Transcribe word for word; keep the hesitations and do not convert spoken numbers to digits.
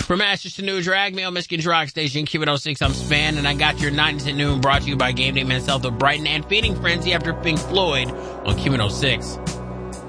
From Ashes to New Drag Mail, Michigan's Rock Station, Q one oh six, I'm Span, and I got your nine to noon brought to you by Game Day Men's Health of Brighton and Feeding Frenzy after Pink Floyd on Q one oh six.